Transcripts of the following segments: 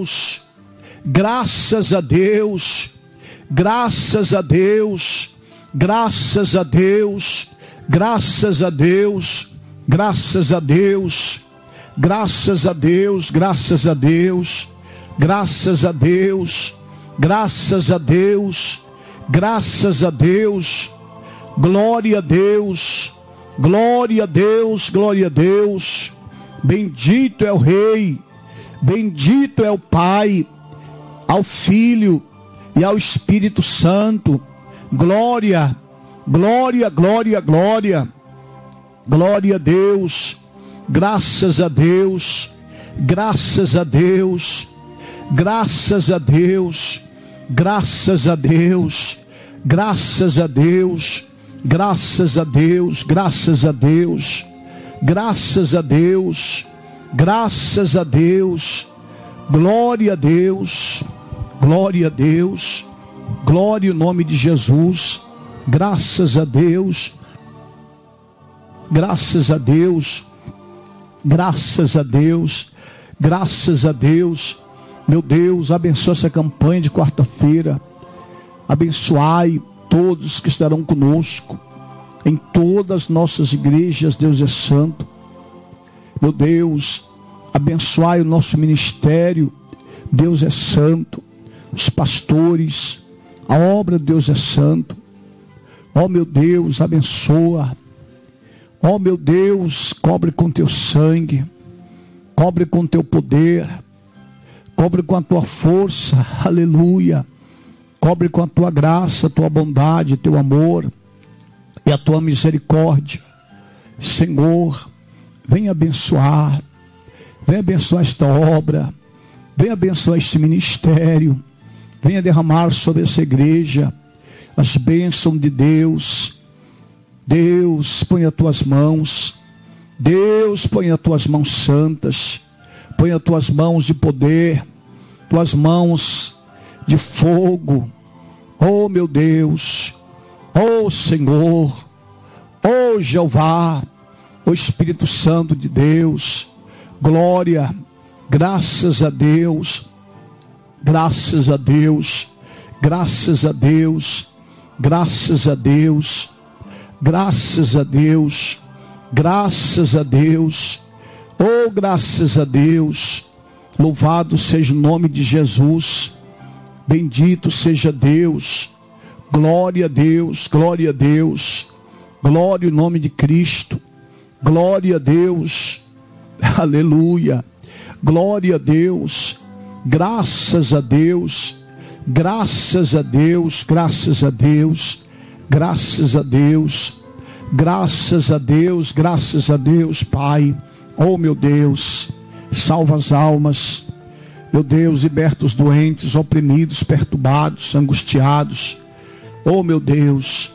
Deus, graças a Deus, graças a Deus, graças a Deus, graças a Deus, graças a Deus, graças a Deus, graças a Deus, graças a Deus, graças a Deus, graças a Deus, glória a Deus, glória a Deus, glória a Deus. Bendito é o Rei, bendito é o Pai, ao Filho e ao Espírito Santo. Glória, glória, glória, glória. Glória a Deus, graças a Deus, graças a Deus, graças a Deus, graças a Deus, graças a Deus, graças a Deus, graças a Deus, graças a Deus, graças a Deus, glória a Deus, glória a Deus, glória ao nome de Jesus, graças a Deus, graças a Deus, graças a Deus, graças a Deus. Meu Deus, abençoa essa campanha de quarta-feira, abençoai todos que estarão conosco, em todas as nossas igrejas. Deus é santo. Meu Deus, abençoai o nosso ministério. Deus é santo. Os pastores, a obra de Deus é santo. Ó meu Deus, abençoa. Ó meu Deus, cobre com teu sangue, cobre com teu poder, cobre com a tua força, aleluia. Cobre com a tua graça, a tua bondade, teu amor e a tua misericórdia. Senhor, vem abençoar esta obra, vem abençoar este ministério, venha derramar sobre essa igreja as bênçãos de Deus. Deus, põe as tuas mãos, Deus, põe as tuas mãos santas, põe as tuas mãos de poder, tuas mãos de fogo. Oh meu Deus, oh Senhor, oh Jeová, oh Espírito Santo de Deus, glória, graças a Deus, graças a Deus, graças a Deus, graças a Deus, graças a Deus, graças a Deus, oh graças a Deus, louvado seja o nome de Jesus, bendito seja Deus, glória a Deus, glória a Deus, glória ao nome de Cristo, glória a Deus, aleluia, glória a Deus, graças a Deus, graças a Deus, graças a Deus, graças a Deus, graças a Deus, graças a Deus, Pai. Oh meu Deus, salva as almas, meu Deus, liberta os doentes, oprimidos, perturbados, angustiados. Oh meu Deus,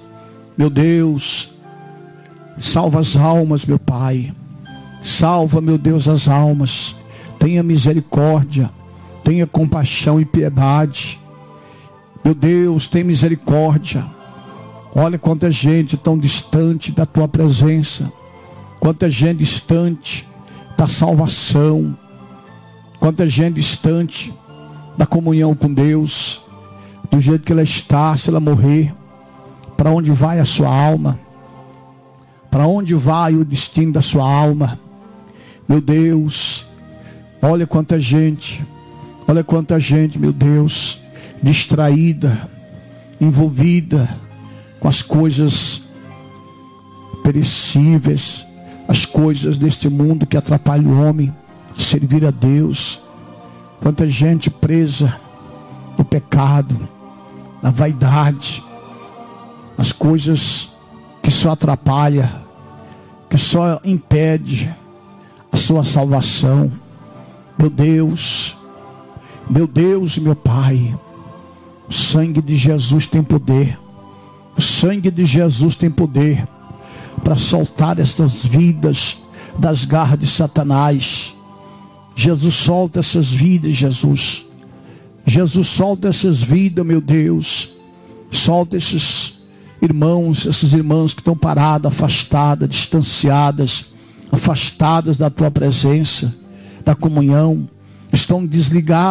salva as almas, meu Pai, salva, meu Deus, as almas. Tenha misericórdia, tenha compaixão e piedade, meu Deus, tem misericórdia. Olha quanta gente tão distante da tua presença, quanta gente distante da salvação, quanta gente distante da comunhão com Deus. Do jeito que ela está, se ela morrer, para onde vai a sua alma? Para onde vai o destino da sua alma? Meu Deus, olha quanta gente, meu Deus, distraída, envolvida com as coisas perecíveis, as coisas deste mundo que atrapalham o homem de servir a Deus. Quanta gente presa no pecado, na vaidade, nas coisas que só atrapalham, que só impede a sua salvação. Meu Deus e meu Pai, o sangue de Jesus tem poder. O sangue de Jesus tem poder para soltar estas vidas das garras de Satanás. Jesus, solta essas vidas, Jesus. Jesus, solta essas vidas, meu Deus. Solta esses irmãos, essas irmãs que estão paradas, afastadas, distanciadas, afastadas da tua presença, da comunhão, estão desligadas